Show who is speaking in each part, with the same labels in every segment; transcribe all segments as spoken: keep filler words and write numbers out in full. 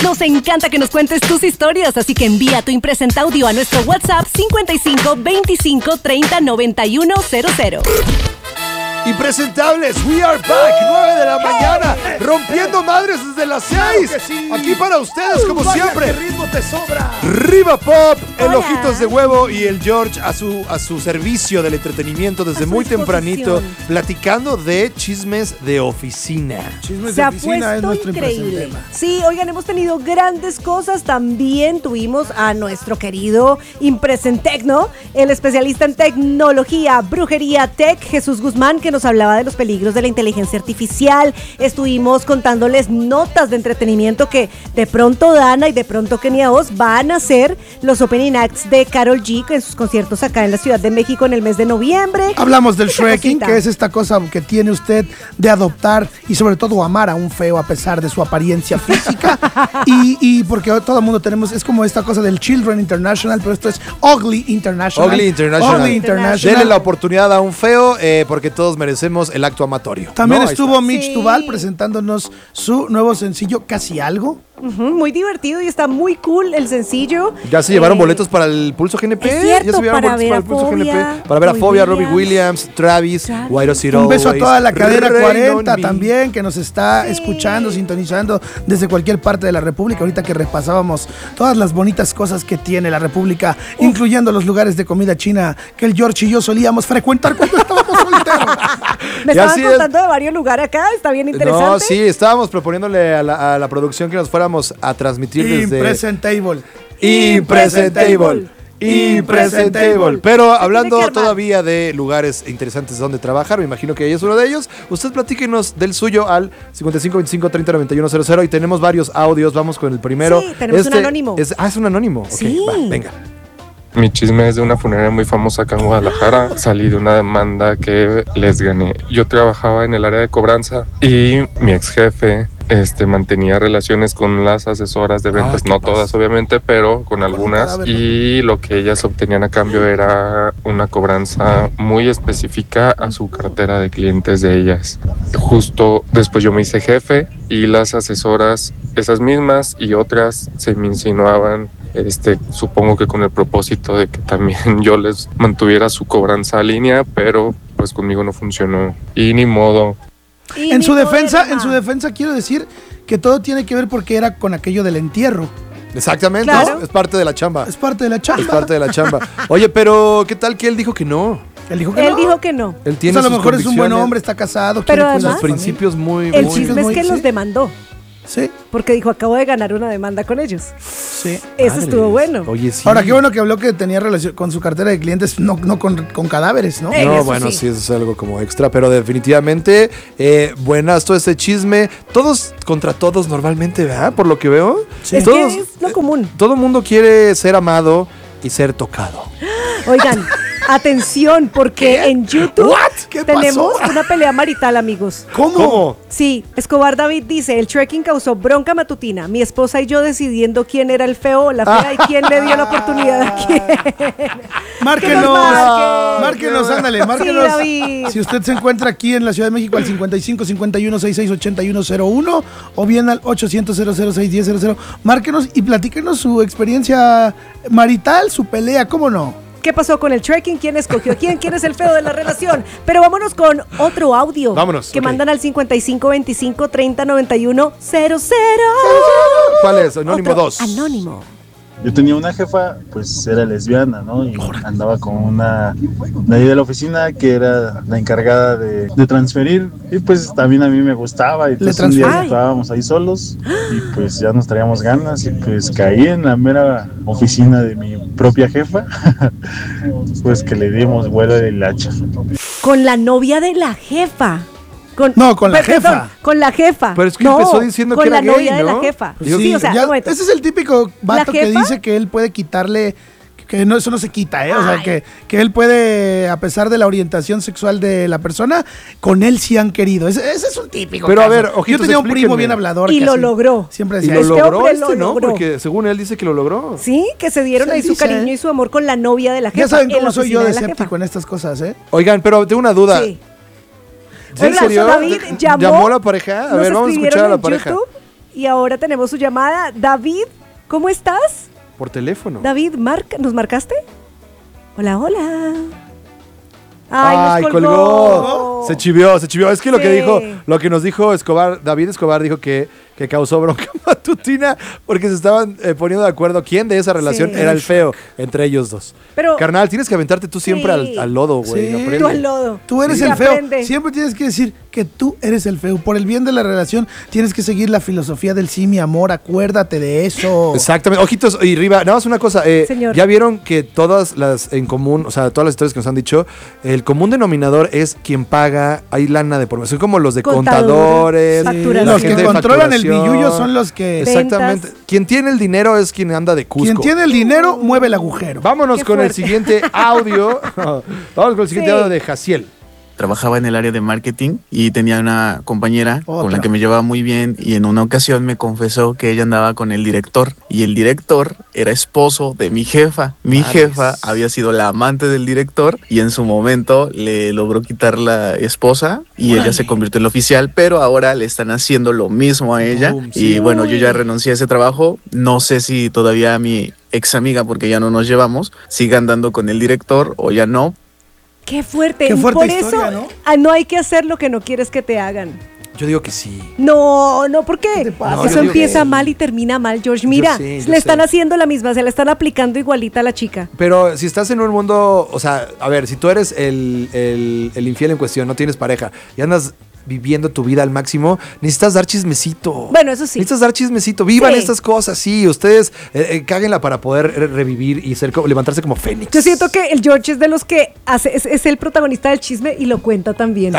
Speaker 1: Nos encanta que nos cuentes tus historias, así que envía tu impresenta audio a nuestro WhatsApp cincuenta y cinco veinticinco treinta noventa y uno cero cero.
Speaker 2: Impresentables, we are back, nueve de la mañana, rompiendo madres desde las seis.
Speaker 3: Claro sí.
Speaker 2: Aquí para ustedes, como
Speaker 3: Vaya,
Speaker 2: siempre.
Speaker 3: ¿qué ritmo te sobra?
Speaker 2: Riva Pop, el
Speaker 1: Hola.
Speaker 2: Ojitos de Huevo y el George a su, a su servicio del entretenimiento desde
Speaker 1: A su
Speaker 2: muy tempranito,
Speaker 1: disposición.
Speaker 2: platicando de chismes de oficina.
Speaker 3: Chismes
Speaker 4: Se
Speaker 3: de
Speaker 4: ha
Speaker 3: oficina es
Speaker 4: puesto
Speaker 3: nuestro
Speaker 4: increíble.
Speaker 3: impresentema.
Speaker 4: Sí, oigan, hemos tenido grandes cosas. También tuvimos a nuestro querido Impresentecno, el especialista en tecnología, brujería tech, Jesús Guzmán, que nos hablaba de los peligros de la inteligencia artificial. Estuvimos contándoles notas de entretenimiento que de pronto Dana y de pronto Kenia Oz van a hacer los opening acts de Karol G en sus conciertos acá en la Ciudad de México en el mes de noviembre.
Speaker 3: Hablamos del
Speaker 4: Esa
Speaker 3: shrekking,
Speaker 4: cosita.
Speaker 3: que es esta cosa que tiene usted de adoptar y sobre todo amar a un feo a pesar de su apariencia física. y, y porque todo el mundo tenemos, es como esta cosa del Children International, pero esto es Ugly International.
Speaker 2: Ugly International.
Speaker 3: Ugly International.
Speaker 2: Denle la oportunidad a un feo eh, porque todos merecemos el acto amatorio.
Speaker 3: También
Speaker 2: ¿No? Ahí
Speaker 3: estuvo
Speaker 2: está.
Speaker 3: Mitch
Speaker 4: Sí.
Speaker 3: Duval presentándonos su nuevo sencillo, Casi Algo.
Speaker 4: Ujú, muy divertido y está muy cool el sencillo.
Speaker 2: Ya se llevaron
Speaker 4: Eh,
Speaker 2: boletos para el Pulso G N P.
Speaker 4: es cierto,
Speaker 2: ya se llevaron
Speaker 4: para
Speaker 2: boletos
Speaker 4: ver a
Speaker 2: el Pulso
Speaker 4: Fobia,
Speaker 2: G N P. Para ver a
Speaker 4: Robbie
Speaker 2: Fobia, Robbie
Speaker 4: Williams.
Speaker 2: Williams, Travis,
Speaker 4: Travis.
Speaker 2: Why Does It
Speaker 3: Un beso a
Speaker 2: Always
Speaker 3: toda la cadena
Speaker 2: Rain
Speaker 3: cuarenta
Speaker 2: on Me.
Speaker 3: también, que nos está
Speaker 4: Sí.
Speaker 3: escuchando, sintonizando desde cualquier parte de la República. Ahorita que repasábamos todas las bonitas cosas que tiene la República, incluyendo los lugares de comida china que el George y yo solíamos frecuentar cuando estábamos solteros.
Speaker 4: Me
Speaker 2: Y
Speaker 4: estaban
Speaker 2: así es.
Speaker 4: contando de varios lugares acá, está bien interesante.
Speaker 2: No, sí, estábamos proponiéndole a la, a la producción que nos fuéramos a transmitir desde
Speaker 3: Impresentable.
Speaker 2: Impresentable. Impresentable. Pero hablando
Speaker 4: que armar.
Speaker 2: todavía de lugares interesantes donde trabajar, me imagino que ahí es uno de ellos. Usted platíquenos del suyo al cincuenta y cinco veinticinco treinta noventa y uno cero cero y tenemos varios audios. Vamos con el primero.
Speaker 4: Sí, tenemos un anónimo.
Speaker 2: Es, ah, es un anónimo. Ok,
Speaker 4: Sí.
Speaker 2: va, venga.
Speaker 5: Mi chisme es de una funeraria muy famosa acá en Guadalajara. Salí de una demanda que les gané. Yo trabajaba en el área de cobranza y mi ex jefe este, mantenía relaciones con las asesoras de ventas,
Speaker 2: Ah, ¿qué
Speaker 5: no
Speaker 2: pasa?
Speaker 5: todas obviamente, pero con algunas.
Speaker 3: cadáver, ¿no?
Speaker 5: Y lo que ellas obtenían a cambio era una cobranza muy específica a su cartera de clientes de ellas. Justo después yo me hice jefe y las asesoras, esas mismas y otras, se me insinuaban. Este, supongo que con el propósito de que también yo les mantuviera su cobranza a línea, pero pues conmigo no funcionó. Y ni modo.
Speaker 4: Y
Speaker 3: En
Speaker 4: ni
Speaker 3: su
Speaker 4: modo,
Speaker 3: defensa,
Speaker 4: mamá.
Speaker 3: en su defensa quiero decir que todo tiene que ver porque era con aquello del entierro.
Speaker 2: Exactamente,
Speaker 4: Claro.
Speaker 2: es, es parte de la chamba.
Speaker 3: Es parte de la
Speaker 2: Es
Speaker 3: chamba.
Speaker 2: parte de la chamba. Oye, pero ¿qué tal que él dijo que no?
Speaker 3: Él dijo que
Speaker 4: Él
Speaker 3: no.
Speaker 4: dijo que no.
Speaker 2: Él
Speaker 3: Pues
Speaker 2: tiene
Speaker 3: a lo
Speaker 2: sus
Speaker 3: mejor es un buen
Speaker 2: convicciones,
Speaker 3: hombre, está casado.
Speaker 4: Pero
Speaker 3: quiere cuidar
Speaker 2: sus
Speaker 4: además,
Speaker 3: a su familia.
Speaker 2: principios muy,
Speaker 4: El
Speaker 2: muy...
Speaker 4: chisme es que
Speaker 3: sí.
Speaker 4: los demandó,
Speaker 3: Sí,
Speaker 4: porque dijo, acabo de ganar una demanda con ellos.
Speaker 3: sí.
Speaker 4: Eso
Speaker 2: Madres.
Speaker 4: estuvo bueno.
Speaker 2: Oye, sí.
Speaker 3: Ahora, qué bueno que habló que tenía relación con su cartera de clientes, no, no con, con cadáveres, ¿no?
Speaker 4: Eh,
Speaker 2: No,
Speaker 4: eso
Speaker 2: bueno, sí.
Speaker 4: sí.
Speaker 2: eso es algo como extra, pero definitivamente, eh, buenas todo ese chisme. Todos contra todos normalmente, ¿verdad? Por lo que veo.
Speaker 3: Sí.
Speaker 4: Es
Speaker 2: Todos,
Speaker 4: que es lo común.
Speaker 2: todo mundo quiere ser amado y ser tocado.
Speaker 4: Oigan, atención, porque en YouTube
Speaker 3: What? ¿Qué
Speaker 4: tenemos
Speaker 3: pasó?
Speaker 4: una pelea marital, amigos.
Speaker 3: ¿Cómo?
Speaker 4: Sí, Escobar David dice, el trekking causó bronca matutina. Mi esposa y yo decidiendo quién era el feo o la fea y quién le dio la oportunidad a quién.
Speaker 3: Márquenos,
Speaker 4: Que nos marquen.
Speaker 3: márquenos, ándale, márquenos.
Speaker 4: David.
Speaker 3: Si usted se encuentra aquí en la Ciudad de México al cincuenta y cinco cincuenta y uno sesenta y seis ochenta y uno cero uno o bien al ochocientos cero cero seis diez cero cero, márquenos y platíquenos su experiencia marital, su pelea, ¿cómo no?
Speaker 4: ¿Qué pasó con el trekking? ¿Quién escogió a quién? ¿Quién es el feo de la relación? Pero vámonos con otro audio.
Speaker 2: Vámonos,
Speaker 4: Que
Speaker 2: ok.
Speaker 4: mandan al cincuenta y cinco veinticinco treinta noventa y uno cero cero.
Speaker 2: ¿Cuál es? Anónimo
Speaker 4: Otro
Speaker 2: dos.
Speaker 4: Anónimo.
Speaker 6: Yo tenía una jefa, pues era lesbiana, ¿no? Y andaba con una de ahí de la oficina que era la encargada de, de transferir. Y pues también a mí me gustaba. Y pues un día
Speaker 4: transfirió.
Speaker 6: estábamos ahí solos y pues ya nos traíamos ganas. Y pues caí en la mera oficina de mi propia jefa. Pues que le dimos vuelo del hacha.
Speaker 4: Con la novia de la jefa. Con,
Speaker 3: No, con la
Speaker 4: perdón,
Speaker 3: jefa.
Speaker 4: con la jefa.
Speaker 2: Pero es que
Speaker 4: No,
Speaker 2: empezó diciendo
Speaker 4: con
Speaker 2: que era
Speaker 4: la novia
Speaker 2: gay,
Speaker 4: de
Speaker 2: ¿no?
Speaker 4: la jefa.
Speaker 2: Digo,
Speaker 4: sí, o sea,
Speaker 3: ya-
Speaker 4: un momento.
Speaker 3: ese es el típico vato
Speaker 4: ¿La
Speaker 3: que
Speaker 4: jefa?
Speaker 3: dice que él puede quitarle, que no, eso no se quita, ¿eh? O sea, que, que él puede, a pesar de la orientación sexual de la persona, con él sí han querido. Ese, ese es un típico
Speaker 2: Pero a
Speaker 3: caso.
Speaker 2: ver,
Speaker 3: Yo
Speaker 2: ojitos,
Speaker 3: tenía un primo
Speaker 2: explíquenme.
Speaker 3: bien hablador.
Speaker 4: Y
Speaker 3: que
Speaker 4: lo
Speaker 3: así
Speaker 4: logró.
Speaker 3: Siempre
Speaker 2: Y
Speaker 3: decía,
Speaker 2: lo
Speaker 3: "Este
Speaker 2: logró
Speaker 4: hombre
Speaker 2: este,
Speaker 4: lo
Speaker 2: ¿no?
Speaker 4: logró.
Speaker 2: Porque según él dice que lo logró.
Speaker 4: Sí, que se dieron
Speaker 3: Sí,
Speaker 4: ahí su
Speaker 3: dice,
Speaker 4: cariño
Speaker 3: ¿eh?
Speaker 4: y su amor con la novia de la jefa.
Speaker 3: Ya saben
Speaker 4: en
Speaker 3: cómo
Speaker 4: la
Speaker 3: soy yo
Speaker 4: oficina
Speaker 3: de
Speaker 4: de la
Speaker 3: escéptico
Speaker 4: jefa.
Speaker 3: en estas cosas, ¿eh?
Speaker 2: Oigan, pero tengo una duda.
Speaker 4: Sí.
Speaker 2: ¿Sí, ¿En
Speaker 4: Hola,
Speaker 2: serio?
Speaker 4: David, llamó,
Speaker 2: ¿Llamó la pareja? A
Speaker 4: nos
Speaker 2: ver, vamos a escuchar a la
Speaker 4: escribieron
Speaker 2: pareja.
Speaker 4: en YouTube y ahora tenemos su llamada. David, ¿cómo estás?
Speaker 2: Por teléfono.
Speaker 4: David, marca, ¿nos marcaste? Hola, hola. Ay, nos colgó.
Speaker 2: colgó. Se chivió, se chivió. Es que lo
Speaker 4: Sí.
Speaker 2: que dijo, lo que nos dijo Escobar, David Escobar dijo que, que causó bronca matutina porque se estaban eh, poniendo de acuerdo quién de esa relación
Speaker 4: Sí.
Speaker 2: era el feo entre ellos dos.
Speaker 4: Pero-
Speaker 2: Carnal, tienes que aventarte tú siempre
Speaker 4: Sí.
Speaker 2: al, al lodo, güey.
Speaker 3: Sí.
Speaker 2: aprende.
Speaker 4: Tú al lodo.
Speaker 3: Tú eres
Speaker 4: Sí,
Speaker 3: el feo.
Speaker 4: aprende.
Speaker 3: Siempre tienes que decir que tú eres el feo. Por el bien de la relación, tienes que seguir la filosofía del sí, mi amor. Acuérdate de eso.
Speaker 2: Exactamente. Ojitos y Riva, nada más una cosa. eh,
Speaker 4: Señor.
Speaker 2: ya vieron que todas las en común, o sea, todas las historias que nos han dicho, el común denominador es quien paga, hay lana de por medio. Son como los de
Speaker 4: Contador,
Speaker 2: contadores,
Speaker 4: facturación.
Speaker 2: la
Speaker 3: Los que
Speaker 2: gente de
Speaker 3: controlan el
Speaker 2: facturación.
Speaker 3: billullo son los que...
Speaker 2: Exactamente.
Speaker 4: Ventas.
Speaker 2: Quien tiene el dinero es quien anda de Cusco.
Speaker 3: Quien tiene el dinero, mueve el agujero.
Speaker 2: Vámonos
Speaker 4: Qué
Speaker 2: con el
Speaker 4: fuerte.
Speaker 2: siguiente audio. Vamos con el siguiente
Speaker 4: Sí.
Speaker 2: audio de Jaciel.
Speaker 7: Trabajaba en el área de marketing y tenía una compañera
Speaker 3: Otra.
Speaker 7: con la que me llevaba muy bien y en una ocasión me confesó que ella andaba con el director y el director era esposo de mi jefa. Mi
Speaker 2: Madres.
Speaker 7: jefa había sido la amante del director y en su momento le logró quitar la esposa y ella se convirtió en la oficial, pero ahora le están haciendo lo mismo a ella.
Speaker 2: Boom, sí.
Speaker 7: Y bueno, yo ya
Speaker 4: Uy.
Speaker 7: renuncié a ese trabajo. No sé si todavía mi ex amiga, porque ya no nos llevamos, siga andando con el director o ya no.
Speaker 4: Qué fuerte.
Speaker 3: Qué fuerte
Speaker 4: Por
Speaker 3: historia,
Speaker 4: eso
Speaker 3: ¿no?
Speaker 4: ah, no hay que hacer lo que no quieres que te hagan.
Speaker 2: Yo digo que sí.
Speaker 4: No, no, ¿por qué?
Speaker 3: te pasa?
Speaker 2: No, yo
Speaker 4: Eso
Speaker 2: digo
Speaker 4: empieza
Speaker 2: que sí.
Speaker 4: mal y termina mal, George. Mira,
Speaker 2: sé, yo
Speaker 4: le están
Speaker 2: sé.
Speaker 4: haciendo la misma, se la están aplicando igualita a la chica.
Speaker 2: Pero si estás en un mundo, o sea, a ver, si tú eres el, el, el infiel en cuestión, no tienes pareja y andas viviendo tu vida al máximo, necesitas dar chismecito.
Speaker 4: Bueno, eso sí.
Speaker 2: Necesitas dar chismecito. Vivan
Speaker 4: Sí.
Speaker 2: estas cosas, sí. Ustedes eh, eh, cáguenla para poder re- revivir y ser co- levantarse como fénix.
Speaker 4: Yo siento que el George es de los que hace, es, es el protagonista del chisme y lo cuenta también.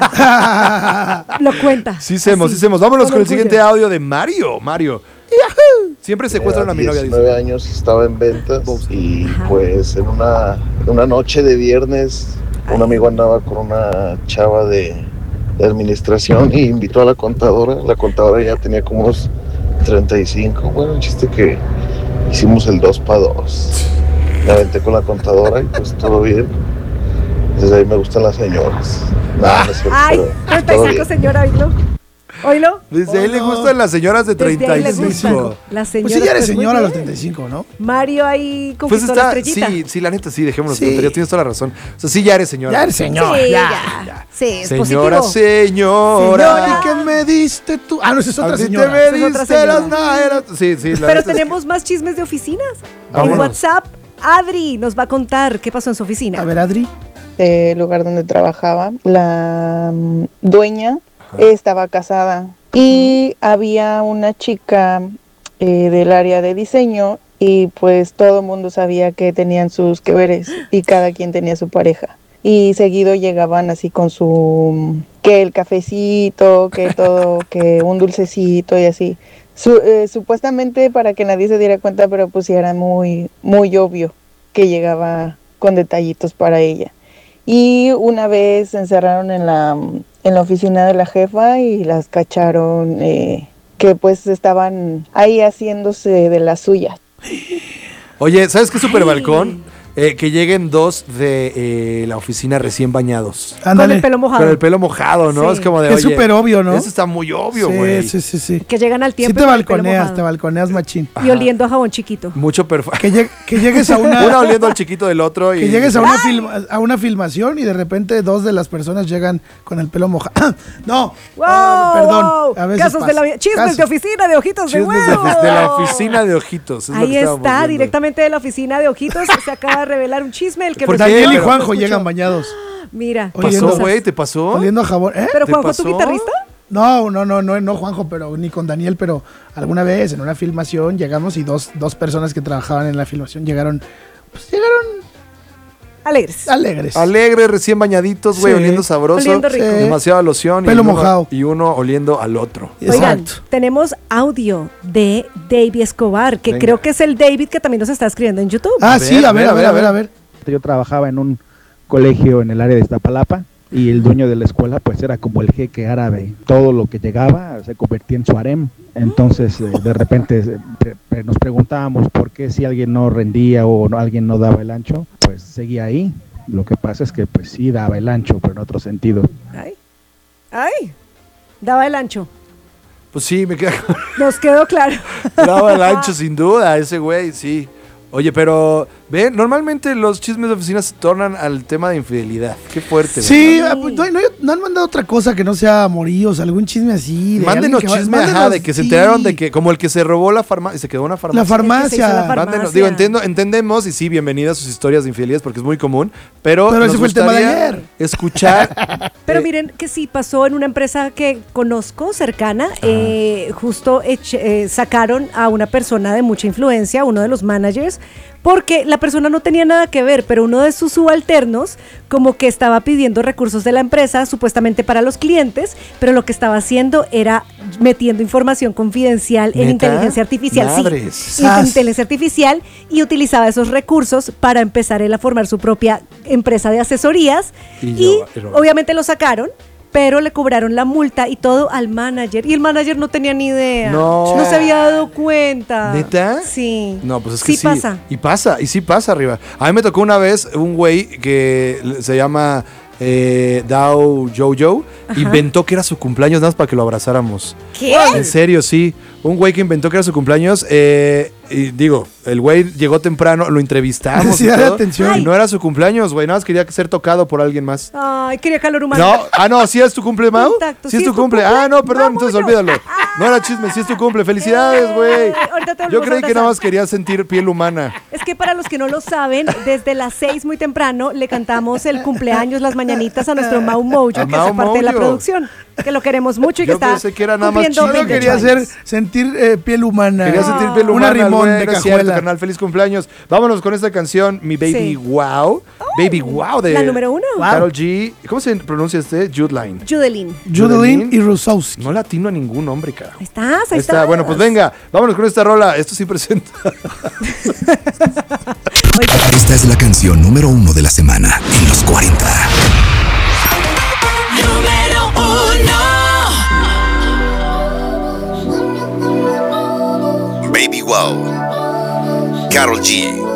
Speaker 4: para- lo cuenta.
Speaker 2: Sí, semos,
Speaker 4: así,
Speaker 2: sí, semos. Vámonos con el
Speaker 4: orgullo.
Speaker 2: siguiente audio de Mario. Mario. Siempre secuestran a mi novia,
Speaker 8: diecinueve
Speaker 2: dice.
Speaker 8: años estaba en ventas y
Speaker 4: Ajá.
Speaker 8: pues en una, en una noche de viernes un amigo andaba con una chava de, de administración y invitó a la contadora. La contadora ya tenía como unos treinta y cinco. Bueno, el chiste que hicimos el dos para dos. Me aventé con la contadora y pues todo bien. Desde ahí me gustan las señoras. Nah, no es cierto,
Speaker 4: Ay,
Speaker 8: pero
Speaker 4: treinta y
Speaker 8: todo
Speaker 4: cinco,
Speaker 8: bien.
Speaker 4: señora, oílo. Oílo.
Speaker 2: Desde ahí
Speaker 3: Oh,
Speaker 2: le
Speaker 3: no.
Speaker 2: gustan las señoras de
Speaker 4: Desde
Speaker 2: treinta
Speaker 4: ahí
Speaker 2: y
Speaker 4: le
Speaker 2: cinco.
Speaker 4: gustan las señoras.
Speaker 3: Pues sí, ya eres
Speaker 4: muy
Speaker 3: señora a los
Speaker 4: bien.
Speaker 3: treinta y cinco, ¿no?
Speaker 4: Mario ahí
Speaker 2: Pues
Speaker 4: conquistó la
Speaker 2: está,
Speaker 4: estrellita.
Speaker 2: sí, sí, la neta, sí, dejémonos
Speaker 3: Sí.
Speaker 2: de tonterías, tienes toda la razón. O sea, sí, ya eres señora.
Speaker 3: Ya eres señora.
Speaker 4: Sí,
Speaker 3: ya.
Speaker 4: ya. Sí, es
Speaker 2: Señora,
Speaker 4: positivo.
Speaker 2: señora.
Speaker 3: ¿Y qué me diste tú? Ah, no, esa es otra
Speaker 2: A ti
Speaker 3: señora.
Speaker 2: te me
Speaker 4: Esa es otra
Speaker 2: diste
Speaker 4: señora.
Speaker 2: las naeras. Sí, sí, la
Speaker 4: Pero
Speaker 2: neta es-
Speaker 4: tenemos más chismes de oficinas.
Speaker 2: Vámonos.
Speaker 4: En WhatsApp, Adri nos va a contar qué pasó en su oficina.
Speaker 3: A ver, Adri.
Speaker 9: del lugar donde trabajaba, la mm, dueña estaba casada y había una chica eh, del área de diseño y pues todo el mundo sabía que tenían sus que veres y cada quien tenía su pareja. Y seguido llegaban así con su, que el cafecito, que todo, que un dulcecito y así. Su- eh, supuestamente para que nadie se diera cuenta, pero pues sí era muy, muy obvio que llegaba con detallitos para ella. Y una vez se encerraron en la, en la oficina de la jefa y las cacharon eh, que pues estaban ahí haciéndose de las suyas.
Speaker 2: Oye, ¿sabes qué super balcón? Eh, que lleguen dos de eh, la oficina recién bañados.
Speaker 4: Con
Speaker 3: Ándale.
Speaker 4: el pelo mojado.
Speaker 2: Con el pelo mojado, ¿no?
Speaker 4: Sí.
Speaker 2: Es como de,
Speaker 3: Es
Speaker 2: oye,
Speaker 3: súper obvio, ¿no?
Speaker 2: Eso está muy obvio,
Speaker 3: Sí,
Speaker 2: güey.
Speaker 3: sí, sí, sí.
Speaker 4: Que llegan al
Speaker 3: Sí
Speaker 4: tiempo.
Speaker 3: te
Speaker 4: con el pelo
Speaker 3: balconeas,
Speaker 4: mojado.
Speaker 3: te balconeas machín.
Speaker 4: Y oliendo a jabón chiquito.
Speaker 2: Mucho perfume.
Speaker 3: Que, lleg- que llegues a una...
Speaker 2: Una oliendo al chiquito del otro y...
Speaker 3: Que llegues a una, filma- a una filmación y de repente dos de las personas llegan con el pelo mojado. no,
Speaker 4: ¡Wow!
Speaker 3: ah, perdón.
Speaker 4: wow.
Speaker 3: A veces
Speaker 4: Casos de
Speaker 3: pasa.
Speaker 4: la vida. Chismes
Speaker 3: Casos.
Speaker 4: de oficina de ojitos de
Speaker 2: Chismes
Speaker 4: huevo.
Speaker 2: de, de la oficina de ojitos. es lo
Speaker 4: Ahí
Speaker 2: que estábamos
Speaker 4: está,
Speaker 2: viendo.
Speaker 4: directamente de la oficina de ojitos. Se acaba de revelar un chisme. El que
Speaker 2: ¿Por
Speaker 4: nos-
Speaker 2: qué?
Speaker 3: Daniel y
Speaker 2: Pero-
Speaker 3: Juanjo
Speaker 4: escuchó.
Speaker 3: llegan bañados.
Speaker 4: Mira.
Speaker 3: Oliendo.
Speaker 2: ¿Pasó, güey? ¿Te pasó?
Speaker 3: Oliendo a jabón. ¿Eh?
Speaker 4: Pero
Speaker 2: ¿Te
Speaker 4: Juanjo, ¿tu
Speaker 2: pasó?
Speaker 4: guitarrista?
Speaker 3: No, no, no, no, no Juanjo, pero ni con Daniel, pero alguna vez en una filmación llegamos y dos, dos personas que trabajaban en la filmación llegaron, pues llegaron
Speaker 4: Alegres.
Speaker 3: alegres.
Speaker 2: Alegres, recién bañaditos, güey,
Speaker 3: Sí.
Speaker 2: oliendo sabroso.
Speaker 4: Oliendo rico.
Speaker 3: Sí.
Speaker 2: Demasiada loción.
Speaker 3: Pelo
Speaker 2: y uno,
Speaker 3: mojado.
Speaker 2: Y uno oliendo al otro.
Speaker 4: Oigan,
Speaker 3: Exacto.
Speaker 4: tenemos audio de David Escobar, que
Speaker 2: Venga.
Speaker 4: creo que es el David que también nos está escribiendo en YouTube.
Speaker 3: Ah,
Speaker 2: A
Speaker 3: sí,
Speaker 2: ver,
Speaker 3: a ver, a ver, a ver, a ver.
Speaker 10: Yo trabajaba en un colegio en el área de Iztapalapa y el dueño de la escuela pues era como el jeque árabe. Todo lo que llegaba se convertía en su harem. Entonces eh, de repente eh, pre- pre- nos preguntábamos por qué si alguien no rendía o no- alguien no daba el ancho, pues seguía ahí. Lo que pasa es que pues sí daba el ancho, pero en otro sentido.
Speaker 4: Ay, ay, daba el ancho.
Speaker 2: Pues sí, me queda
Speaker 4: Nos quedó claro.
Speaker 2: daba el ancho sin duda, ese güey, sí. Oye, pero, ve, normalmente los chismes de oficina se tornan al tema de infidelidad. Qué fuerte,
Speaker 3: Sí,
Speaker 2: ¿verdad?
Speaker 3: ah, pues, no, no, no han mandado otra cosa que no sea amoríos, algún chisme así. de
Speaker 2: Mándenos
Speaker 3: alguien que va-
Speaker 2: chisme,
Speaker 3: mándenos,
Speaker 2: ajá, de que se
Speaker 3: sí.
Speaker 2: enteraron de que, como el que se robó la farmacia, y se quedó en una farmacia.
Speaker 3: La farmacia.
Speaker 4: El que se hizo la
Speaker 2: Mándenos,
Speaker 4: farmacia.
Speaker 2: digo, entiendo, entendemos, y sí, bienvenidas sus historias de infidelidades, porque es muy común, pero,
Speaker 3: Pero
Speaker 2: nos
Speaker 3: ese fue el tema de
Speaker 2: gustaría
Speaker 3: ayer.
Speaker 2: escuchar.
Speaker 4: Pero
Speaker 2: eh,
Speaker 4: miren que sí pasó en una empresa que conozco cercana, eh, justo eche- eh, sacaron a una persona de mucha influencia, uno de los managers, porque la persona no tenía nada que ver, pero uno de sus subalternos como que estaba pidiendo recursos de la empresa supuestamente para los clientes, pero lo que estaba haciendo era metiendo información confidencial en
Speaker 2: ¿Neta?
Speaker 4: inteligencia artificial,
Speaker 2: Madres.
Speaker 4: sí,
Speaker 3: Sas.
Speaker 4: en inteligencia artificial, y utilizaba esos recursos para empezar él a formar su propia empresa de asesorías
Speaker 2: Y
Speaker 4: y,
Speaker 2: yo- y robar.
Speaker 4: obviamente lo sacaron, pero le cobraron la multa y todo al manager. Y el manager no tenía ni idea.
Speaker 2: No.
Speaker 4: se había dado cuenta.
Speaker 2: ¿Neta?
Speaker 4: Sí.
Speaker 2: No, pues es que sí.
Speaker 4: Sí pasa.
Speaker 2: Y pasa, y sí pasa arriba. A mí me tocó una vez un güey que se llama eh, Dao Jojo, inventó que era su cumpleaños nada más para que lo abrazáramos.
Speaker 4: ¿Qué?
Speaker 2: En serio, sí. Un güey que inventó que era su cumpleaños. eh, y digo, el güey llegó temprano, lo entrevistamos. y
Speaker 3: Sí, dale
Speaker 2: todo,
Speaker 3: atención.
Speaker 2: y no era su cumpleaños, güey. Nada más quería ser tocado por alguien más.
Speaker 4: Ay, quería calor humano.
Speaker 2: No, ah, no, sí es tu cumple, Mau.
Speaker 4: Contacto,
Speaker 2: Sí es tu cumple. Ah, no, perdón, entonces olvídalo. No era chisme, sí es tu cumple. Felicidades, güey.
Speaker 4: Eh, ahorita te
Speaker 2: Yo
Speaker 4: volvemos a
Speaker 2: creí que
Speaker 4: abrazar.
Speaker 2: nada más quería sentir piel humana.
Speaker 4: Es que para los que no lo saben, desde las seis muy temprano le cantamos el cumpleaños, las mañanitas a nuestro Mau Mojo, que
Speaker 2: A
Speaker 4: hace
Speaker 2: Mau
Speaker 4: parte de la
Speaker 2: Mojo.
Speaker 4: producción, que lo queremos mucho y que
Speaker 2: Yo
Speaker 4: está
Speaker 2: pensé que era nada más
Speaker 4: cumpliendo
Speaker 2: chido.
Speaker 3: Solo
Speaker 4: veintiocho
Speaker 3: quería hacer
Speaker 4: años.
Speaker 3: sentir eh, piel humana.
Speaker 2: Quería sentir piel
Speaker 3: Un
Speaker 2: humana.
Speaker 3: arrimón
Speaker 2: güey,
Speaker 3: de
Speaker 2: no es cierto,
Speaker 3: cajuela.
Speaker 2: carnal. Feliz cumpleaños. Vámonos con esta canción, Mi Baby
Speaker 4: Sí.
Speaker 2: Wow. Baby Wow de
Speaker 4: La número uno.
Speaker 2: Karol G. ¿Cómo se pronuncia este? Judeline.
Speaker 4: Judelin.
Speaker 3: Judeline y Rusowski.
Speaker 2: No latino a ningún hombre, carajo.
Speaker 4: Ahí estás, ahí,
Speaker 2: Ahí está.
Speaker 4: estás.
Speaker 2: Bueno, pues venga, vámonos con esta rola. Esto sí presenta.
Speaker 11: Esta es la canción número uno de la semana en los cuarenta.
Speaker 12: Número uno.
Speaker 11: Baby Wow. Karol G.